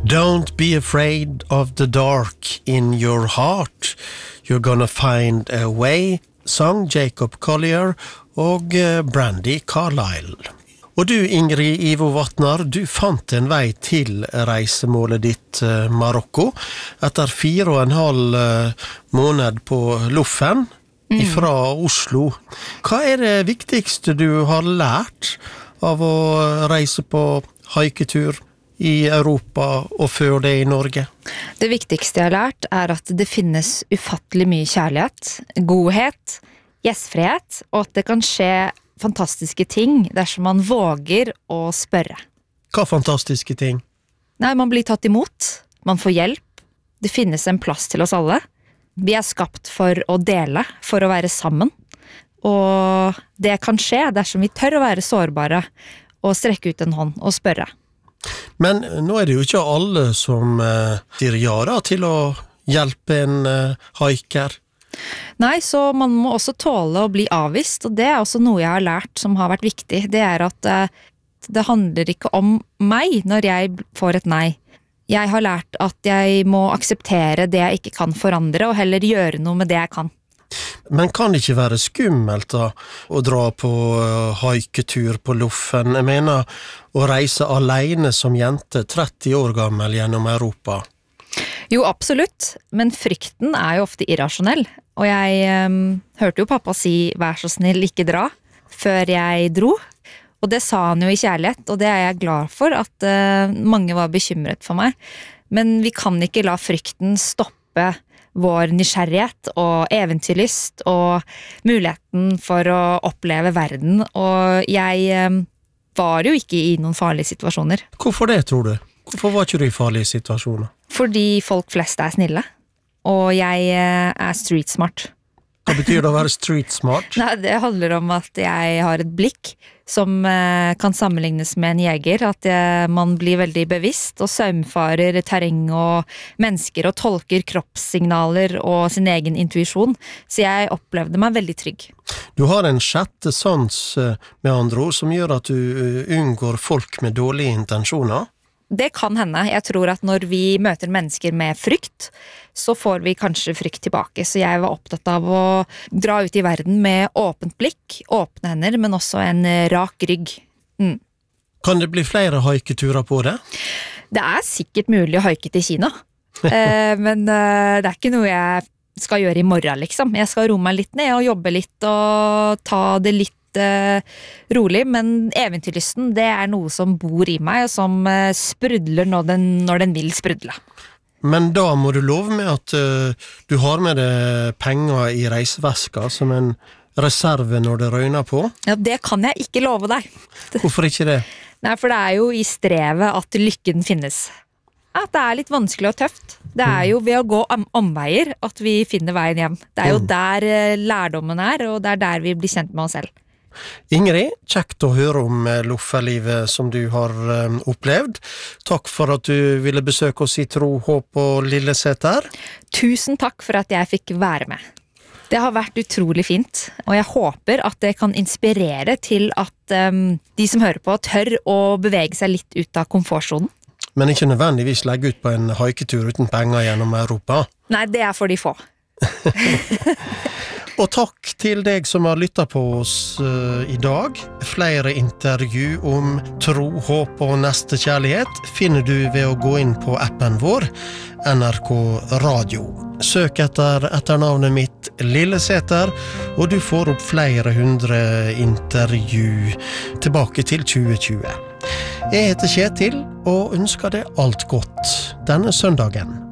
Don't be afraid of the dark in your heart. You're gonna find a way, sang Jacob Collier og Brandy Carlile. Og du, Ingrid Ivo Vatnar, du fant en vei til reisemålet ditt Marokko etter 4,5 måned på Loffen fra Oslo. Hva det viktigste du har lært av å reise på haiketur i Europa og før det i Norge? Det viktigste jeg har lært at det finnes ufattelig mye kjærlighet, godhet, gjestfrihet, og at det kan skje fantastiske ting dersom man våger å spørre. Hva fantastiske ting? Nei, man blir tatt imot, man får hjelp, det finnes en plass til oss alle. Vi skapt for å dele, for å være sammen. Og det kan skje dersom vi tør å være sårbare og strekke ut en hånd og spørre. Men nå det jo ikke alle som sier ja da, til å hjelpe en haiker. Nei, så man må også tåle å bli avvist, og det også noe jeg har lært som har vært viktig. Det at det handler ikke om meg når jeg får et nei. Jeg har lært at jeg må akseptere det jeg ikke kan forandre, og heller gjøre noe med det jeg kan. Men kan det ikke være skummelt da, å dra på haiketur på Loffen? Jeg mener, å reise alene som jente, 30 år gammel gjennom Europa. Jo, absolutt, men frykten jo ofte irrasjonell, og jeg hørte jo pappa si vær så snill, ikke dra, før jeg dro, og det sa han jo i kjærlighet, og det jeg glad for, at mange var bekymret for meg, men vi kan ikke la frykten stoppe vår nysgjerrighet og eventyrlyst og muligheten for å oppleve verden, og jeg var jo ikke i noen farlige situasjoner. Hvorfor det, tror du? Hvorfor var ikke du i farlige situasjoner? Fordi folk flest snille, og jeg street smart. Hva betyr det å være street smart? Nei, det handler om at jeg har et blikk som kan sammenlignes med en jeger, at man blir veldig bevisst og saumfarer terreng og mennesker og tolker kroppssignaler og sin egen intuisjon, så jeg opplevde meg veldig trygg. Du har en sjette sans med andre ord som gjør at du unngår folk med dårlige intensjoner? Det kan hende. Jeg tror at når vi møter mennesker med frykt, så får vi kanskje frykt tilbake. Så jeg var opptatt av å dra ut i verden med åpent blikk, åpne hender, men også en rak rygg. Kan det bli flere haiketurer på det? Det sikkert mulig å haike til Kina. Men det ikke noe jeg skal gjøre i morgen, liksom. Jeg skal roe meg litt ned og jobbe litt og ta det litt rolig, men eventyrlysten det noe som bor i meg og som sprudler når den vil sprudle. Men da må du love med at du har med deg penger i reiseveska som en reserve når det røyner på? Ja, det kan jeg ikke love deg. Hvorfor ikke det? Nei, for det jo i strevet at lykken finnes. At det litt vanskelig og tøft. Det jo ved å gå omveier at vi finner veien hjem. Det jo der lærdommen og det der vi blir kjent med oss selv. Ingrid, kjekt å høre om Loffellivet som du har opplevd. Takk for at du ville besøke oss i Tro, Håp og Lilleseter. Tusen takk for at jeg fikk være med. Det har vært utrolig fint, og jeg håper at det kan inspirere til at de som hører på tør å bevege seg litt ut av komfortsonen. Men ikke nødvendigvis legge ut på en haiketur uten penger gjennom Europa. Nei, det for de få. Og takk til deg som har lyttet på oss i dag. Flere intervju om tro, håp og nestekjærlighet finner du ved å gå inn på appen vår, NRK Radio. Søk etter navnet mitt, Lilleseter, og du får opp flere 100 intervju tilbake til 2020. Jeg heter Kjetil og ønsker deg alt godt denne søndagen.